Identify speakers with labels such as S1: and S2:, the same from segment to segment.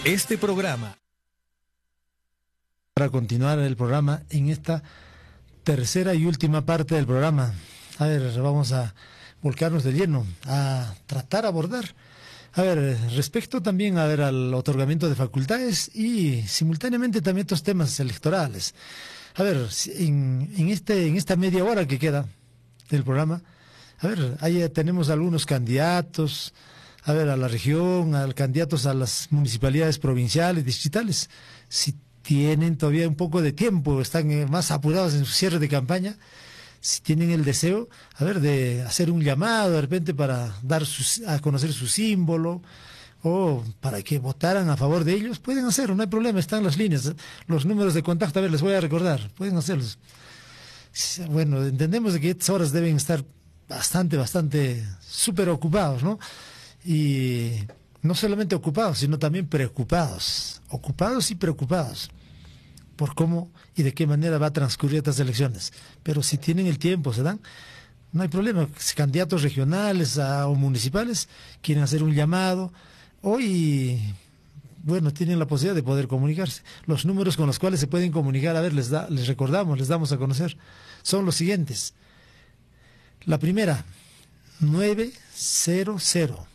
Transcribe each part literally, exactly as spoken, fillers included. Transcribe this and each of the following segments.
S1: Este programa.
S2: Para continuar el programa en esta tercera y última parte del programa. A ver, vamos a volcarnos de lleno, a tratar, a abordar. A ver, respecto también a ver, al otorgamiento de facultades y simultáneamente también estos temas electorales. A ver, en, en, este, en esta media hora que queda del programa, a ver, ahí tenemos algunos candidatos, a ver, a la región, a candidatos a las municipalidades provinciales, distritales. Si tienen todavía un poco de tiempo, están más apurados en su cierre de campaña, si tienen el deseo, a ver, de hacer un llamado de repente para dar sus, a conocer su símbolo o para que votaran a favor de ellos, pueden hacerlo, no hay problema, están las líneas, los números de contacto, a ver, les voy a recordar, pueden hacerlos. Bueno, entendemos de que estas horas deben estar bastante, bastante súper ocupados, ¿no? Y no solamente ocupados, sino también preocupados, ocupados y preocupados por cómo y de qué manera va a transcurrir estas elecciones. Pero si tienen el tiempo, se dan, no hay problema. Si candidatos regionales a, o municipales quieren hacer un llamado, hoy, bueno, tienen la posibilidad de poder comunicarse. Los números con los cuales se pueden comunicar, a ver, les, da, les recordamos, les damos a conocer, son los siguientes. La primera, nueve cero cero,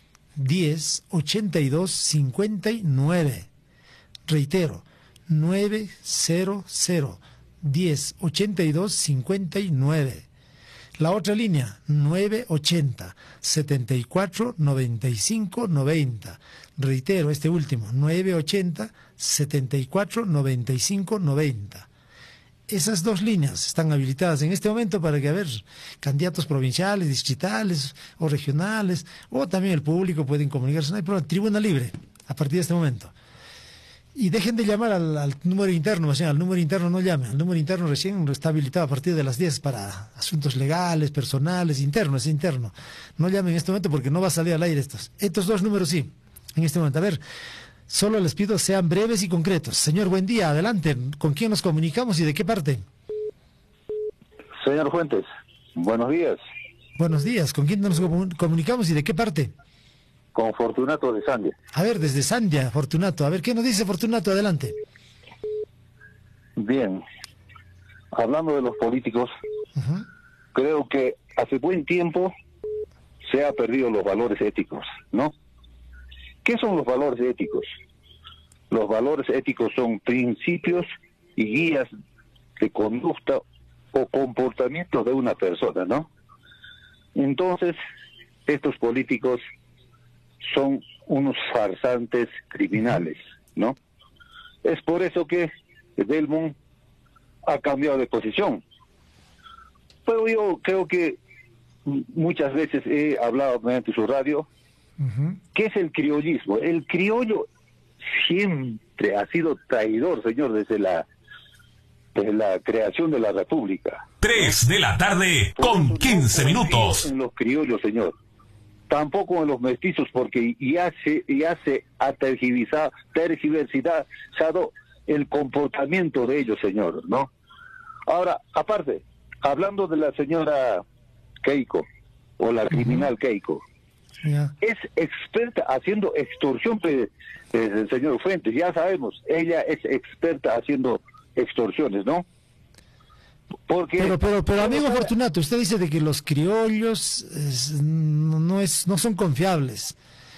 S2: diez, ochenta y dos, cincuenta y nueve. Reitero, nueve cero cero, diez, ochenta y dos, cincuenta y nueve. La otra línea, nueve ochenta, setenta y cuatro, noventa y cinco, noventa. Reitero, este último, nueve ochenta, setenta y cuatro, noventa y cinco, noventa. Esas dos líneas están habilitadas en este momento para que, a ver, candidatos provinciales, distritales o regionales, o también el público pueden comunicarse. No hay problema, tribuna libre a partir de este momento. Y dejen de llamar al, al número interno, o sea, al número interno no llamen, al número interno recién está habilitado a partir de las diez para asuntos legales, personales, internos, es interno. No llamen en este momento porque no va a salir al aire estos. Estos dos números sí, en este momento. A ver, solo les pido sean breves y concretos. Señor, buen día, adelante. ¿Con quién nos comunicamos y de qué parte?
S3: Señor Fuentes, buenos días.
S2: Buenos días, ¿con quién nos comunicamos y de qué parte?
S3: Con Fortunato de Sandia.
S2: A ver, desde Sandia, Fortunato. A ver, ¿qué nos dice Fortunato? Adelante.
S3: Bien. Hablando de los políticos,
S2: uh-huh.
S3: creo que hace buen tiempo se han perdido los valores éticos, ¿no? ¿Qué son los valores éticos? Los valores éticos son principios y guías de conducta o comportamiento de una persona, ¿no? Entonces, estos políticos son unos farsantes criminales, ¿no? Es por eso que Belmont ha cambiado de posición. Pero yo creo que muchas veces he hablado mediante su radio, uh-huh. ¿qué es el criollismo? El criollo siempre ha sido traidor, señor, desde la, desde la creación de la República.
S1: Tres de la tarde con quince minutos.
S3: En los criollos, señor. Tampoco en los mestizos, porque ya se, ya se ha tergiversado, tergiversado el comportamiento de ellos, señor, ¿no? Ahora, aparte, hablando de la señora Keiko, o la criminal Keiko,
S2: yeah.
S3: es experta haciendo extorsión, pues, el señor Fuentes, ya sabemos, ella es experta haciendo extorsiones, ¿no? Porque
S2: pero pero pero amigo Fortunato, usted dice de que los criollos es, no es no son confiables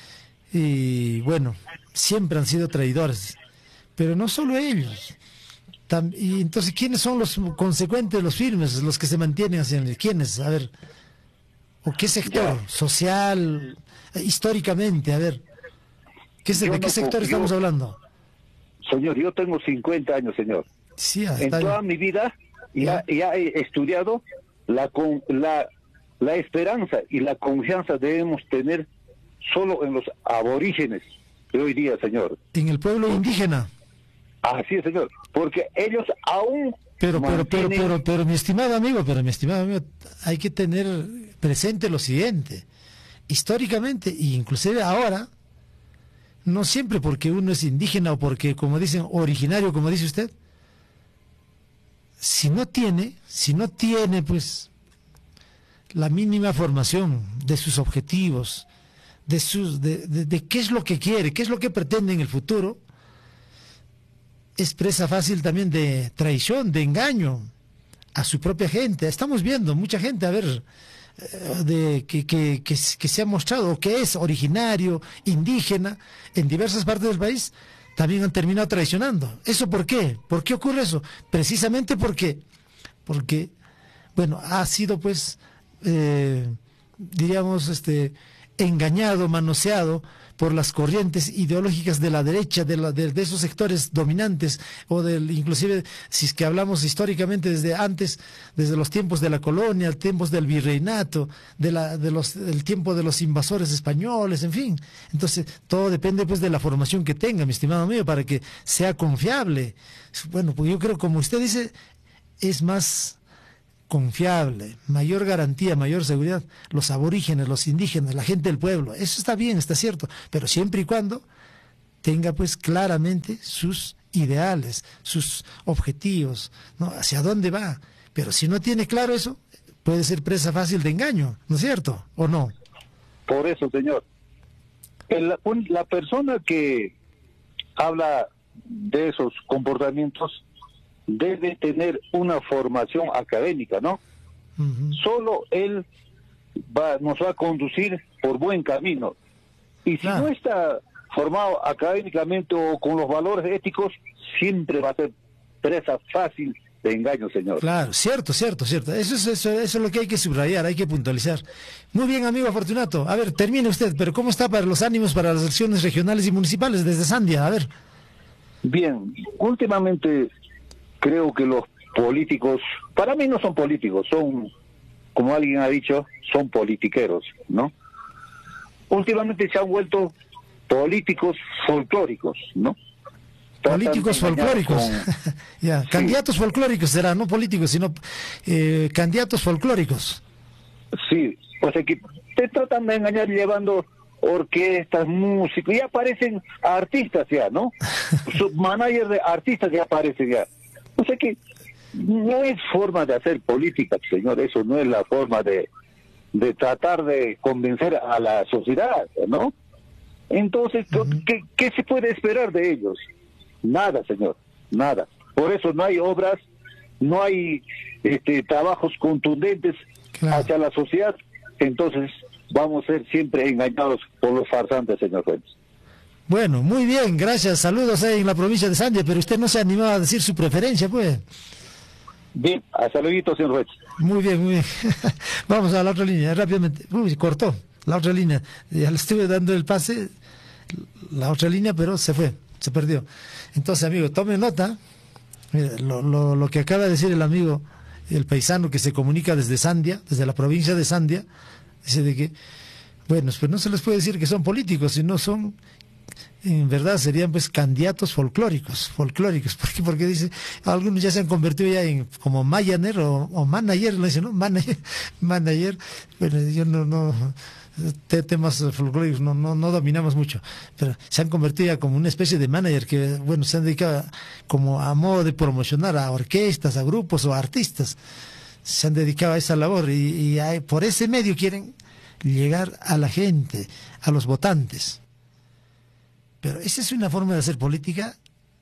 S2: y bueno, siempre han sido traidores, pero no solo ellos. Tam, y entonces, ¿quiénes son los consecuentes, los firmes, los que se mantienen hacia el, quiénes? A ver, o qué sector ya. social, históricamente, a ver, ¿qué, ¿de no, qué sector yo, estamos hablando?
S3: Señor, yo tengo cincuenta años, señor.
S2: Sí,
S3: en toda mi vida Ya, ya he estudiado la, con, la la esperanza y la confianza debemos tener solo en los aborígenes de hoy día, señor.
S2: En el pueblo indígena.
S3: Así es, señor, porque ellos aún
S2: pero pero
S3: mantienen...
S2: pero pero pero mi estimado amigo, pero mi estimado amigo, hay que tener presente lo siguiente, históricamente e inclusive ahora, no siempre porque uno es indígena o porque, como dicen, originario, como dice usted. Si no tiene, si no tiene, pues, la mínima formación de sus objetivos, de, sus, de, de, de qué es lo que quiere, qué es lo que pretende en el futuro, es presa fácil también de traición, de engaño a su propia gente. Estamos viendo mucha gente, a ver, de que, que, que, que se ha mostrado que es originario, indígena, en diversas partes del país, también han terminado traicionando. ¿Eso por qué? ¿Por qué ocurre eso? Precisamente porque, porque bueno, ha sido pues, eh, diríamos, este, engañado, manoseado por las corrientes ideológicas de la derecha, de, la, de, de esos sectores dominantes, o del, inclusive, si es que hablamos históricamente desde antes, desde los tiempos de la colonia, tiempos del virreinato, de la, de los, del tiempo de los invasores españoles, en fin. Entonces, todo depende pues de la formación que tenga, mi estimado mío, para que sea confiable. Bueno, pues yo creo, como usted dice, es más confiable, mayor garantía, mayor seguridad, los aborígenes, los indígenas, la gente del pueblo. Eso está bien, está cierto, pero siempre y cuando tenga pues claramente sus ideales, sus objetivos, ¿no? Hacia dónde va. Pero si no tiene claro eso, puede ser presa fácil de engaño, ¿no es cierto? ¿O no?
S3: Por eso, señor, el, un, la persona que habla de esos comportamientos debe tener una formación académica, ¿no? Uh-huh. Solo él va, nos va a conducir por buen camino. Y si claro. no está formado académicamente o con los valores éticos, siempre va a ser presa fácil de engaño, señor.
S2: Claro, cierto, cierto, cierto. Eso es, eso, eso es lo que hay que subrayar, hay que puntualizar. Muy bien, amigo Fortunato. A ver, termine usted, pero ¿cómo está para los ánimos para las elecciones regionales y municipales desde Sandia? A ver.
S3: Bien, últimamente creo que los políticos, para mí no son políticos, son, como alguien ha dicho, son politiqueros, ¿no? Últimamente se han vuelto políticos folclóricos, ¿no?
S2: Políticos folclóricos, con... ya, sí. Candidatos folclóricos será, no políticos, sino eh, candidatos folclóricos.
S3: Sí, o sea que te tratan de engañar llevando orquestas, músicos, ya aparecen artistas ya, ¿no? Submanager de artistas ya aparecen ya. O sea que no es forma de hacer política, señor, eso no es la forma de, de tratar de convencer a la sociedad, ¿no? Entonces, uh-huh. ¿qué, ¿qué se puede esperar de ellos? Nada, señor, nada. Por eso no hay obras, no hay este, trabajos contundentes claro. hacia la sociedad, entonces vamos a ser siempre engañados por los farsantes, señor juez.
S2: Bueno, muy bien, gracias. Saludos ahí en la provincia de Sandia, pero usted no se animó a decir su preferencia, pues.
S3: Bien, hasta luego, señor juez.
S2: Muy bien, muy bien. Vamos a la otra línea, rápidamente. Uy, se cortó la otra línea. Ya le estuve dando el pase, la otra línea, pero se fue, se perdió. Entonces, amigo, tome nota. Mira, lo, lo, lo que acaba de decir el amigo, el paisano que se comunica desde Sandia, desde la provincia de Sandia, dice de que, bueno, pues no se les puede decir que son políticos, sino son... en verdad serían pues candidatos folclóricos, folclóricos, porque porque dice, algunos ya se han convertido ya en como manager o, o manager, lo dicen, ¿no? Manager, manager, bueno, yo no, no, temas folclóricos no, no, no dominamos mucho, pero se han convertido ya como una especie de manager que, bueno, se han dedicado como a modo de promocionar a orquestas, a grupos o a artistas, se han dedicado a esa labor y, y hay, por ese medio quieren llegar a la gente, a los votantes. Pero esa es una forma de hacer política,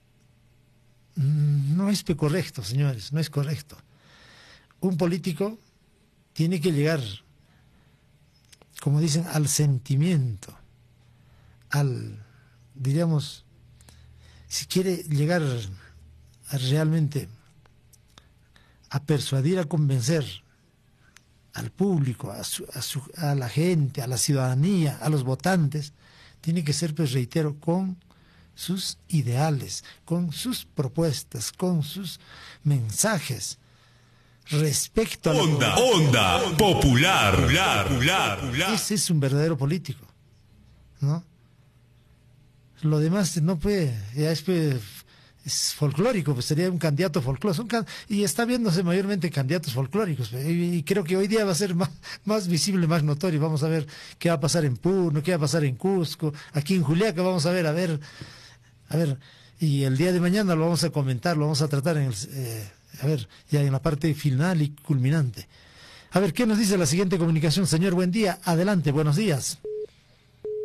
S2: no es correcto, señores, no es correcto. Un político tiene que llegar, como dicen, al sentimiento, al, diríamos, si quiere llegar a realmente a persuadir, a convencer al público, a, su, a, su, a la gente, a la ciudadanía, a los votantes, tiene que ser, pues reitero, con sus ideales, con sus propuestas, con sus mensajes respecto a la
S1: onda, onda popular, popular, popular, popular.
S2: Ese es un verdadero político, ¿no? Lo demás no puede, ya es, pues, es folclórico, pues sería un candidato folclórico, can... y está viéndose mayormente candidatos folclóricos, y, y creo que hoy día va a ser más, más visible, más notorio. Vamos a ver qué va a pasar en Puno, qué va a pasar en Cusco, aquí en Juliaca vamos a ver, a ver, a ver, y el día de mañana lo vamos a comentar, lo vamos a tratar en el, eh, a ver, ya en la parte final y culminante. A ver, ¿qué nos dice la siguiente comunicación, señor? Buen día, adelante, buenos días.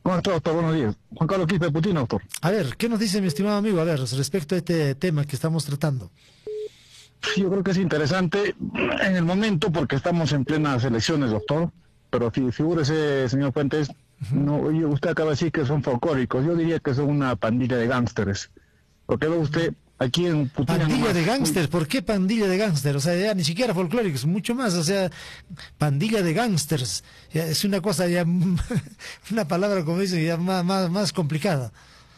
S4: ¿Cómo está, doctor? Buenos días. Juan Carlos Quispe Putina, doctor.
S2: A ver, ¿qué nos dice mi estimado amigo? A ver, respecto a este tema que estamos tratando.
S4: Sí, yo creo que es interesante en el momento porque estamos en plenas elecciones, doctor. Pero figúrese, señor Fuentes, uh-huh. no, oye, usted acaba de decir que son folclóricos. Yo diría que son una pandilla de gángsteres. Porque ve usted aquí en Putina...
S2: Pandilla
S4: nomás,
S2: de gángster, ¿por qué pandilla de gángster? O sea, ya ni siquiera folclóricos, mucho más, o sea, pandilla de gángsters. Es una cosa ya, una palabra, como dicen, ya más, más, más complicada.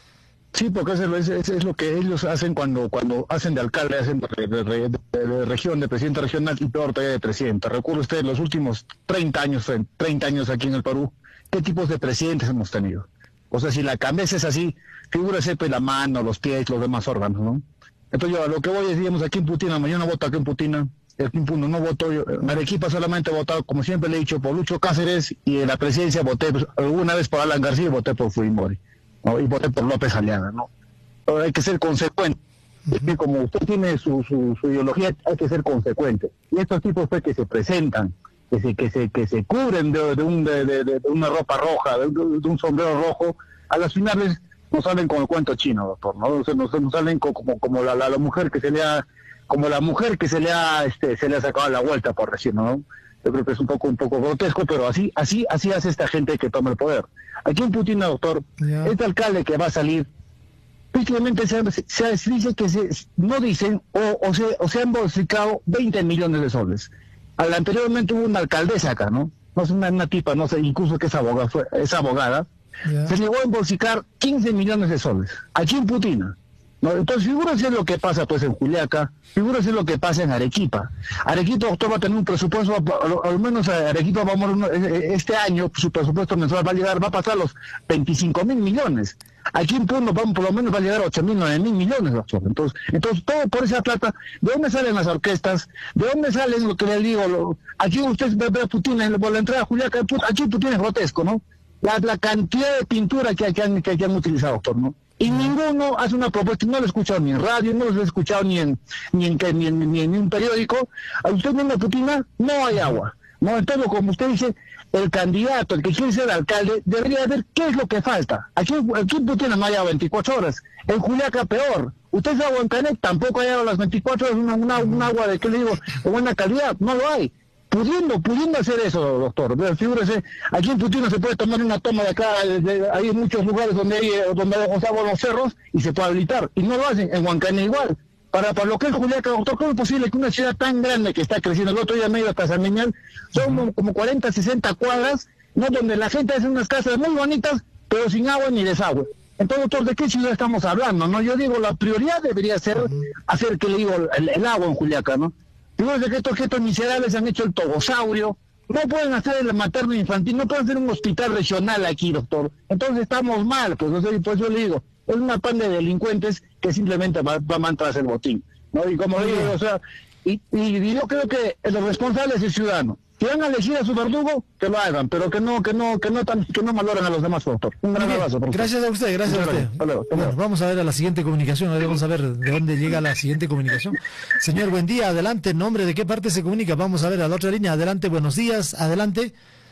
S4: Sí, porque eso es, es, es lo que ellos hacen cuando cuando hacen de alcalde, hacen de, de, de, de, de región, de presidente regional y peor todavía de presidente. Recuerde usted los últimos treinta años, treinta años aquí en el Perú, ¿qué tipos de presidentes hemos tenido? O sea, si la cabeza es así, figúrese pues la mano, los pies, los demás órganos, ¿no? Entonces yo a lo que voy es, digamos, aquí en Putina, mañana voto aquí en Putina, aquí en Puno no voto, yo, en Arequipa solamente he votado, como siempre le he dicho, por Lucho Cáceres, y en la presidencia voté pues, alguna vez por Alan García y voté por Fujimori. ¿no? Y voté por López Aliaga, ¿no? Pero hay que ser consecuente. Es que como usted tiene su, su, su ideología, hay que ser consecuente. Y estos tipos pues que se presentan, que se que se que se cubren de, de, un, de, de, de una ropa roja, de, de un sombrero rojo, a las finales nos salen con el cuento chino, doctor, ¿no? O sea, nos, nos salen como como, como la, la, la mujer que se le ha como la mujer que se le ha este se le ha sacado la vuelta, por decirlo, ¿no? Yo creo que es un poco un poco grotesco, pero así así así hace esta gente que toma el poder. Aquí en Putina, doctor, yeah. este alcalde que va a salir, prácticamente se, se, se dice que se, no dicen o, o, se, o se han bolsicado veinte millones de soles. Al, anteriormente hubo una alcaldesa acá, ¿no? No es una, una tipa, no sé, incluso que es abogada, fue, es abogada, yeah. se llegó a embolsicar quince millones de soles, aquí en Putina. ¿no? Entonces, figúrense lo que pasa pues en Juliaca, figúrense lo que pasa en Arequipa. Arequipa, doctor, va a tener un presupuesto, al menos Arequipa vamos este año, su presupuesto mensual va a llegar, va a pasar los veinticinco mil millones. Aquí en Puno vamos, por lo menos va a llegar a ocho mil, nueve mil millones, doctor. Entonces, entonces, todo por esa plata, ¿de dónde salen las orquestas? ¿De dónde salen lo que le digo? Lo, aquí usted ve a Putina, por la entrada a Juliaca, aquí Putina es grotesco, ¿no? La, la cantidad de pintura que, que, han, que, que han utilizado, doctor, ¿no? Y ninguno hace una propuesta, no lo he escuchado ni en radio, no lo he escuchado ni en ni en, ni en, ni en un periódico. A usted viene a Putina, no hay agua. No, entonces, como usted dice, el candidato, el que quiere ser alcalde, debería ver qué es lo que falta. Aquí, aquí en Putina no hay agua veinticuatro horas. En Juliaca peor. Usted sabe, en Canet tampoco hay agua las veinticuatro horas, una, una, un agua de, ¿qué le digo?, de buena calidad. No lo hay. Pudiendo, pudiendo hacer eso, doctor. Figúrese, aquí en Putina se puede tomar una toma de acá, de, de, hay muchos lugares donde hay, donde hay los cerros y se puede habilitar. Y no lo hacen, en Huancana igual. Para, para lo que es Juliaca, doctor, ¿cómo es posible que una ciudad tan grande que está creciendo, el otro día medio hasta San Miguel, son uh-huh. como cuarenta, sesenta cuadras, no donde la gente hace unas casas muy bonitas, pero sin agua ni desagüe? Entonces, doctor, ¿de qué ciudad estamos hablando? No, yo digo, la prioridad debería ser uh-huh. hacer, que le digo, el, el agua en Juliaca, ¿no? Fíjense que estos, que estos miserables han hecho el togosaurio, no pueden hacer el materno infantil, no pueden hacer un hospital regional aquí, doctor. Entonces estamos mal, pues, no sé, por eso le digo, es una panda de delincuentes que simplemente va, va a tras el botín, ¿no? Y como digo, o sea, y, y, y yo creo que los responsables es el ciudadano. Si van a elegir a su verdugo, que lo hagan, pero que no, que no, que no tan, que no valoren a los demás, doctor. Un gran abrazo.
S2: Gracias a usted, gracias a usted. Hasta luego, hasta luego. Bueno, vamos a ver a la siguiente comunicación, a ver, vamos a ver de dónde llega la siguiente comunicación. Señor, buen día, adelante, ¿en nombre de qué parte se comunica? Vamos a ver a la otra línea, adelante, buenos días, adelante.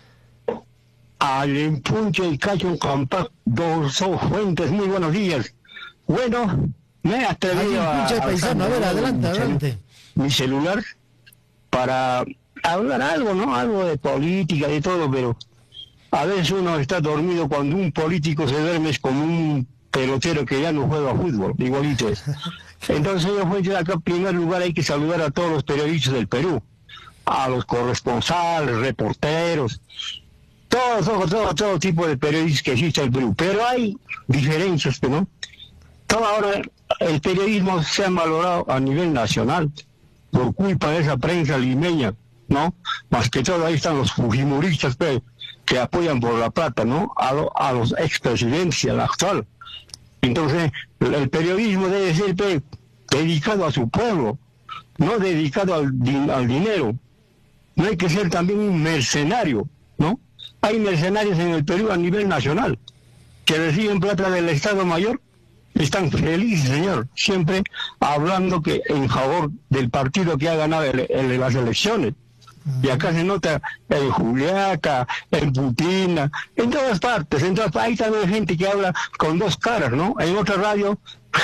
S5: Al empunche y cacho compacto, dos fuentes, muy buenos días. Bueno, me he atrevido a,
S2: a, paisano, a ver, adelante, adelante.
S5: Mi celular para hablar algo, ¿no? Algo de política, de todo, pero a veces uno está dormido cuando un político se duerme, es como un pelotero que ya no juega fútbol, igualito es. Entonces, yo fui acá, en primer lugar, hay que saludar a todos los periodistas del Perú, a los corresponsales, reporteros, todo, todo, todo, todo tipo de periodistas que existe en el Perú, pero hay diferencias, ¿no? Todo ahora el periodismo se ha valorado a nivel nacional por culpa de esa prensa limeña, ¿no? Más que todo ahí están los fujimoristas que, que apoyan por la plata, ¿no? A, lo, a los expresidentes y al actual. Entonces, el, el periodismo debe ser pe, dedicado a su pueblo, no dedicado al, al dinero. No hay que ser también un mercenario, ¿no? Hay mercenarios en el Perú a nivel nacional que reciben plata del Estado Mayor. Están felices, señor, siempre hablando que en favor del partido que ha ganado el, el, las elecciones. Y acá se nota en Juliaca, en Putina, en todas partes. En todas, hay también gente que habla con dos caras, ¿no? En otra radio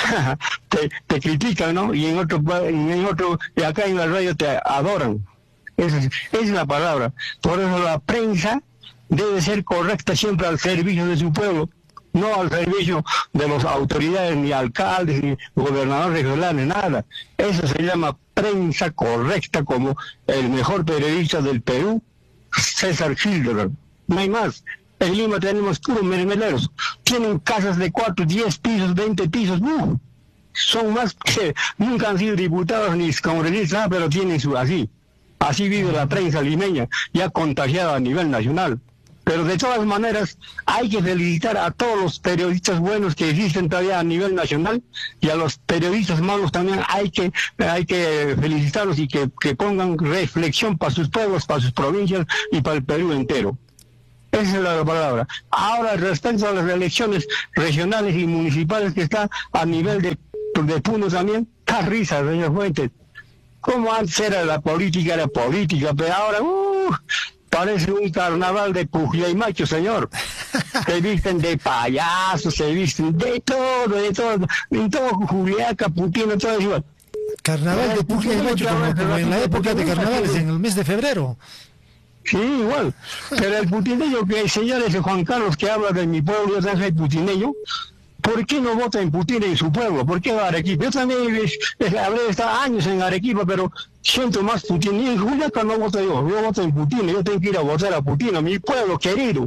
S5: te, te critican, ¿no? Y en otro, en otro, y acá en la radio te adoran. Esa es, esa es la palabra. Por eso la prensa debe ser correcta siempre al servicio de su pueblo, no al servicio de las autoridades, ni alcaldes, ni gobernadores regionales, nada. Eso se llama prensa correcta, como el mejor periodista del Perú, César Schilder. No hay más. En Lima tenemos puros mermeleros. Tienen casas de cuatro, diez pisos, veinte pisos. ¡Uh! Son más que nunca han sido diputados ni congresistas, pero tienen su así. Así vive la prensa limeña, ya contagiada a nivel nacional. Pero de todas maneras, hay que felicitar a todos los periodistas buenos que existen todavía a nivel nacional, y a los periodistas malos también hay que hay que felicitarlos y que, que pongan reflexión para sus pueblos, para sus provincias y para el Perú entero. Esa es la palabra. Ahora, respecto a las elecciones regionales y municipales que está a nivel de, de Puno también, está risa, señor Fuentes. Como antes era la política, era política, pero ahora, uh, parece un carnaval de Pugiaymacho, señor. Se visten de payasos, se visten de todo, de todo. En todo Juliaca, Putina, todo igual.
S2: Carnaval de Pugiaymacho, como, como en la época de carnavales, en el mes de febrero.
S5: Sí, igual. Pero el putineño, que el señor ese Juan Carlos que habla de mi pueblo, yo también soy putineño, ¿por qué no vota en Putina en su pueblo? ¿Por qué va a Arequipa? Yo también es, es, habré estado años en Arequipa, pero siento más Putina. Y en Juliaca no voto yo, yo voto en Putina, yo tengo que ir a votar a Putina, mi pueblo querido,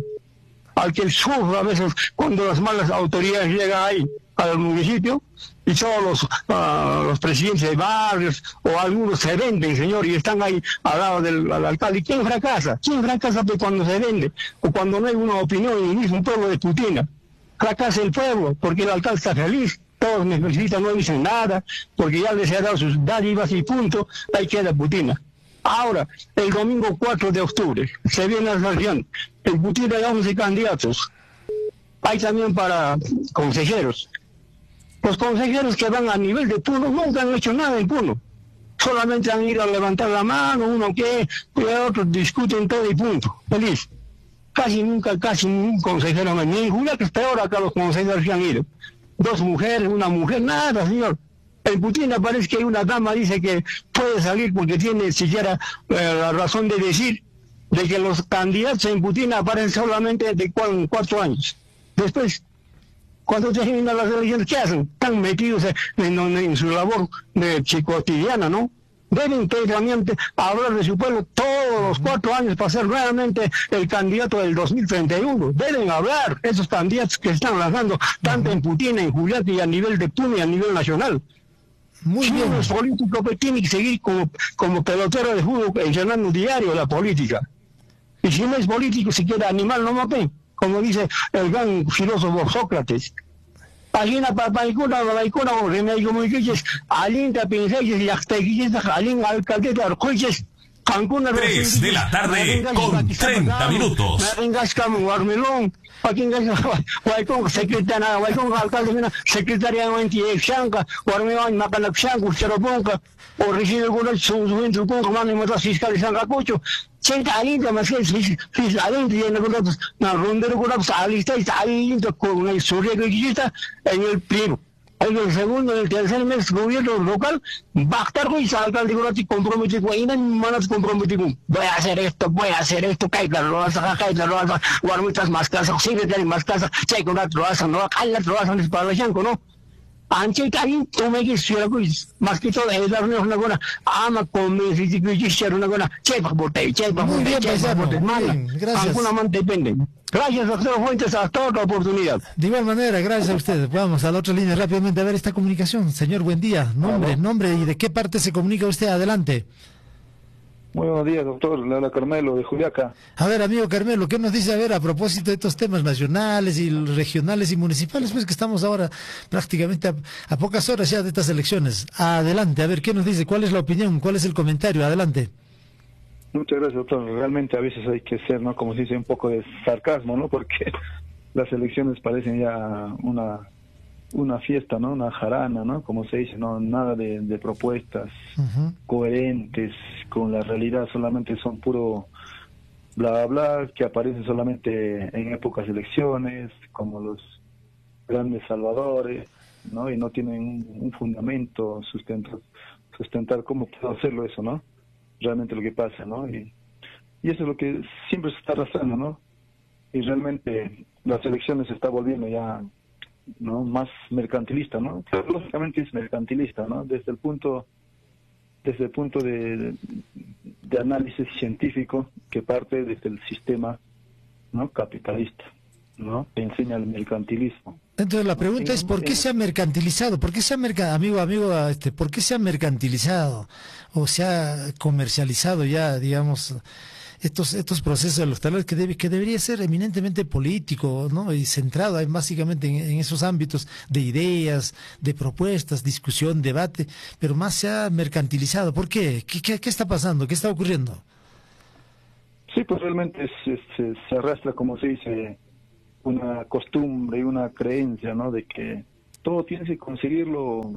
S5: al que sufre a veces cuando las malas autoridades llegan ahí al municipio, y todos los, uh, los presidentes de barrios o algunos se venden, señor, y están ahí al lado del, del alcalde. ¿Y quién fracasa? ¿Quién fracasa cuando se vende? O cuando no hay una opinión en el mismo pueblo de Putina. Fracasa el pueblo, porque el alcalde está feliz, todos necesitan, no dicen nada, porque ya les ha dado sus dádivas y punto, ahí queda Putina. Ahora, el domingo cuatro de octubre, se viene la elección. En Putina hay once candidatos. Hay también para consejeros. Los consejeros que van a nivel de Puno nunca han hecho nada en Puno. Solamente han ido a levantar la mano, uno que, y otros discuten todo y punto. Feliz. Casi nunca, casi ningún consejero, ni en Juliaca es peor, acá los consejeros que han ido. Dos mujeres, una mujer, nada, señor. En Putina parece que hay una dama, dice que puede salir porque tiene siquiera eh, la razón de decir de que los candidatos en Putina aparecen solamente de cuatro, cuatro años. Después, cuando terminan las elecciones, ¿qué hacen? Están metidos en, en, en su labor de cotidiana, ¿no? Deben precisamente hablar de su pueblo todos los cuatro años para ser realmente el candidato del dos mil treinta y uno. Deben hablar esos candidatos que están lanzando tanto en Putina, en Juliaca y a nivel de Puno y a nivel nacional.
S2: Muy
S5: si
S2: bien.
S5: uno es político, pues tiene que seguir como, como pelotero de fútbol, llenando diario la política. Y si no es político, si quiere animal, no mate, como dice el gran filósofo Sócrates. Alina papaikuna babaikuna remedio como dices, alinta pinceles y actequilles, alin alcaldeta arcoiches, cancuna
S1: tres de la tarde con treinta minutos.
S5: Vengas como Guarmelón, aquí en Guaycón, secretaria, Guaycón, alcalde, secretaria de Antiexanca, Guarmelón, Macanaxanca, Ucheroponca, o recibe algunos subventos con comando y motos fiscales en Racocho. Chenta alinta más que es alinta y en los na rondero con los alistas y alinta con el surrealista en el primero. En el segundo, en el tercer mes, gobierno local va a estar con el alcalde y comprometido con él, manos comprometido. Voy a hacer esto, voy a hacer esto, caída, lo vas a caída, lo vas a guardar más casas, secretario más casas, checo, una troaza, no, caída, troaza, no es para el chanco, ¿no? Anche ahí tú me dices más que todo es darle una buena ama con mi ridículo una buena chepa por te chepa por te chepa por te mala alguna man depende. Gracias, doctor Fuentes, hasta otra oportunidad.
S2: De igual manera, gracias a ustedes. Vamos a la otra línea rápidamente a ver esta comunicación. Señor, buen día. Nombre, nombre y de qué parte se comunica usted. Adelante.
S3: Muy buenos días, doctor. Le habla Carmelo de Juliaca.
S2: A ver, amigo Carmelo, ¿qué nos dice a ver a propósito de estos temas nacionales y regionales y municipales? Pues que estamos ahora prácticamente a, a pocas horas ya de estas elecciones. Adelante, a ver, ¿qué nos dice? ¿Cuál es la opinión? ¿Cuál es el comentario? Adelante.
S3: Muchas gracias, doctor. Realmente a veces hay que ser, ¿no? Como se dice, un poco de sarcasmo, ¿no? Porque las elecciones parecen ya una
S6: una fiesta, ¿no? Una jarana, ¿no? Como se dice, no nada de, de propuestas uh-huh. coherentes con la realidad, solamente son puro bla, bla, bla, que aparece solamente en épocas de elecciones, como los grandes salvadores, ¿no? Y no tienen un, un fundamento sustentar, sustentar cómo puedo hacerlo eso, ¿no? Realmente lo que pasa, ¿no? Y, y eso es lo que siempre se está arrastrando, ¿no? Y realmente las elecciones se está volviendo ya, ¿no? Más mercantilista, ¿no? Lógicamente es mercantilista, ¿no? Desde el punto desde el punto de, de análisis científico que parte desde el sistema, ¿no? Capitalista, ¿no? Que enseña el mercantilismo.
S2: Entonces la pregunta es, ¿por qué se ha mercantilizado? ¿Por qué se ha merca... amigo, amigo, este, ¿por qué se ha mercantilizado o se ha comercializado ya, digamos, estos estos procesos de los talleres que debe, que debería ser eminentemente político, ¿no? Y centrado en, básicamente en, en esos ámbitos de ideas, de propuestas, discusión, debate, pero más se ha mercantilizado? ¿Por qué? ¿Qué, qué, qué está pasando? ¿Qué está ocurriendo?
S6: Sí, pues realmente se, se, se arrastra, como se dice, una costumbre y una creencia, ¿no? De que todo tienes que conseguirlo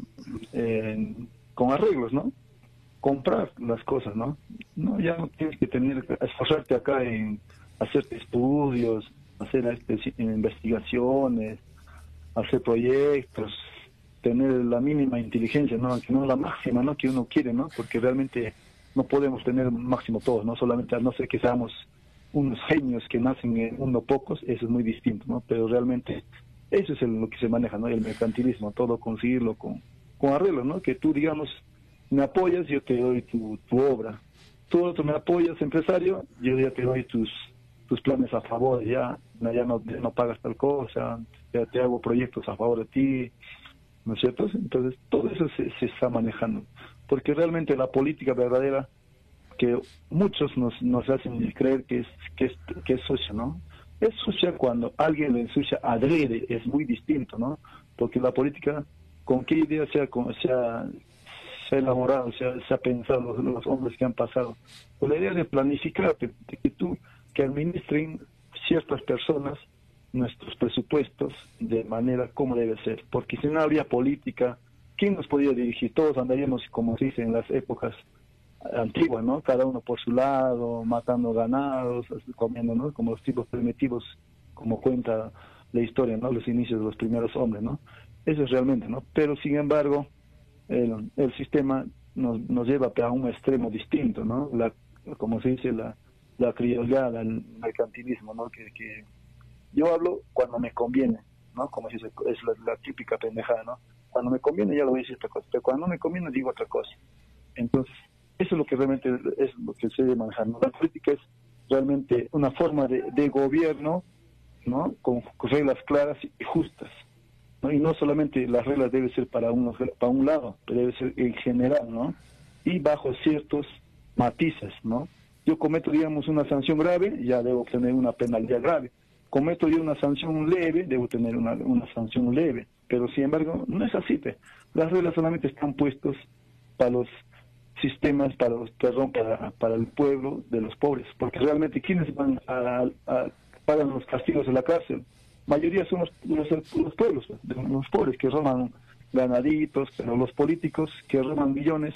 S6: eh, con arreglos, ¿no? Comprar las cosas, ¿no? No, ya no tienes que tener, esforzarte acá en hacer estudios, hacer este, investigaciones, hacer proyectos, tener la mínima inteligencia, ¿no? Que no la máxima, ¿no? Que uno quiere, ¿no? Porque realmente no podemos tener máximo todos, ¿no? Solamente a no ser que seamos unos genios que nacen en uno pocos, eso es muy distinto, ¿no? Pero realmente eso es el, lo que se maneja, ¿no? El mercantilismo, todo conseguirlo con, con arreglos, ¿no? Que tú, digamos, me apoyas, yo te doy tu, tu obra. Tú otro me apoyas, empresario, yo ya te doy tus tus planes a favor, ya, ya no, no pagas tal cosa, ya te hago proyectos a favor de ti, ¿no es cierto? Entonces, todo eso se, se está manejando. Porque realmente la política verdadera, que muchos nos, nos hacen creer que es, que es que es sucia, ¿no? Es sucia cuando alguien lo ensucia adrede, es muy distinto, ¿no? Porque la política, con qué idea se ha, se ha, se ha elaborado, se ha, se ha pensado los, los hombres que han pasado, con la idea de planificar, de, de que tú, que administren ciertas personas nuestros presupuestos de manera como debe ser, porque si no habría política, ¿quién nos podría dirigir? Todos andaríamos, como se dice en las épocas antiguas, ¿no? Cada uno por su lado, matando ganados, comiendo, ¿no? Como los tipos primitivos, como cuenta la historia, ¿no? Los inicios de los primeros hombres, ¿no? Eso es realmente, ¿no? Pero sin embargo, el, el sistema nos, nos lleva a un extremo distinto, ¿no? La, como se dice, la, la criollada, el mercantilismo, ¿no? Que, que yo hablo cuando me conviene, ¿no? Como se dice, es la, la típica pendejada, ¿no? Cuando me conviene ya lo voy a decir otra cosa, pero cuando no me conviene digo otra cosa. Entonces, eso es lo que realmente es lo que se debe manejar, ¿no? La política es realmente una forma de, de gobierno, ¿no? Con, con reglas claras y justas, ¿no? Y no solamente las reglas deben ser para, uno, para un lado, pero debe ser en general, ¿no? Y bajo ciertos matices, ¿no? Yo cometo, digamos, una sanción grave, ya debo tener una penalidad grave. Cometo yo una sanción leve, debo tener una, una sanción leve. Pero, sin embargo, no es así. Pe. Las reglas solamente están puestas para los sistemas, para los, perdón, para, para el pueblo de los pobres. Porque realmente, ¿quiénes van a, a pagan los castigos de la cárcel? Mayoría son los, los, los pueblos, los pobres que roban ganaditos, pero los políticos que roban millones,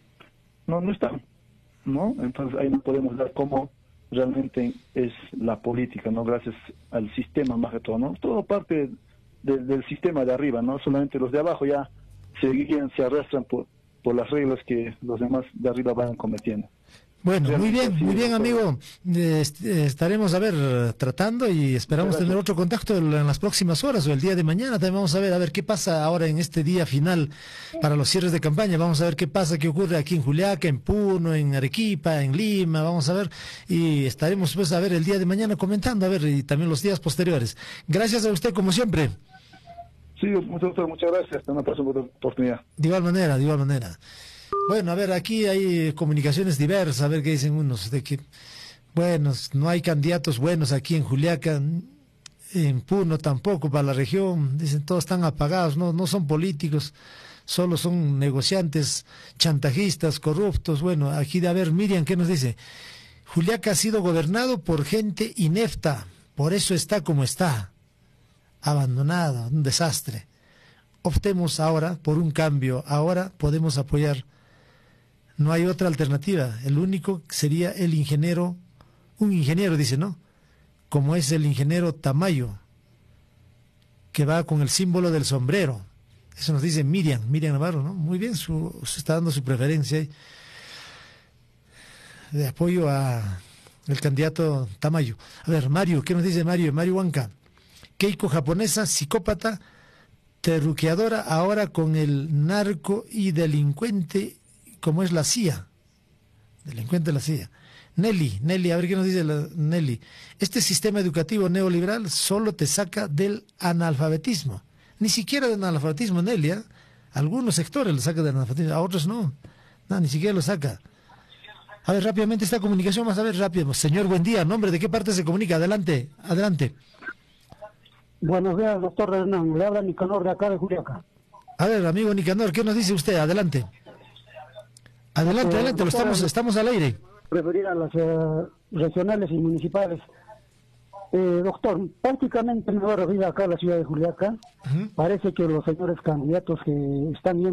S6: no, no están, ¿no? Entonces ahí no podemos dar cómo realmente es la política, ¿no? Gracias al sistema más que todo, ¿no? Todo parte de, del sistema de arriba, ¿no? Solamente los de abajo ya se guían, se arrastran por, por las reglas que los demás de arriba van cometiendo.
S2: Bueno, realmente, muy bien, muy bien, amigo. Eh, estaremos a ver tratando y esperamos tener otro contacto en las próximas horas o el día de mañana. También vamos a ver a ver qué pasa ahora en este día final para los cierres de campaña. Vamos a ver qué pasa, qué ocurre aquí en Juliaca, en Puno, en Arequipa, en Lima. Vamos a ver y estaremos pues a ver el día de mañana comentando, a ver, y también los días posteriores. Gracias a usted como siempre.
S6: Sí, doctor, muchas gracias. Hasta una próxima oportunidad.
S2: De igual manera, de igual manera. Bueno, a ver, aquí hay comunicaciones diversas, a ver qué dicen unos, de que, bueno, no hay candidatos buenos aquí en Juliaca, en Puno tampoco, para la región, dicen todos están apagados, no, no son políticos, solo son negociantes, chantajistas, corruptos. Bueno, aquí de a ver, Miriam, ¿qué nos dice? Juliaca ha sido gobernado por gente inepta, por eso está como está, abandonado, un desastre. optemos ahora por un cambio, ahora podemos apoyar. No hay otra alternativa, el único sería el ingeniero, un ingeniero dice, ¿no? Como es el ingeniero Tamayo, que va con el símbolo del sombrero. Eso nos dice Miriam, Miriam Navarro, ¿no? Muy bien, su, se está dando su preferencia de apoyo a el candidato Tamayo. A ver, Mario, ¿qué nos dice Mario? Mario Huanca. Keiko japonesa, psicópata, terruqueadora, ahora con el narco y delincuente, como es la C I A. Delincuente de la C I A. Nelly, Nelly, a ver qué nos dice la, Nelly. Este sistema educativo neoliberal solo te saca del analfabetismo. Ni siquiera del analfabetismo, Nelly. ¿eh? Algunos sectores lo sacan del analfabetismo, a otros no. No, ni siquiera lo saca. A ver, rápidamente esta comunicación, vamos a ver rápido. Señor, buen día. ¿Nombre de qué parte se comunica? Adelante, adelante.
S7: Buenos días, doctor Hernán. Le habla Nicanor de acá de Juliaca.
S2: A ver, amigo Nicanor, ¿qué nos dice usted? Adelante. Adelante, eh, adelante, lo estamos, estamos al aire.
S7: Referir a las eh, regionales y municipales. Eh, doctor, prácticamente me voy a referir acá a la ciudad de Juliaca. Uh-huh. Parece que los señores candidatos que están yendo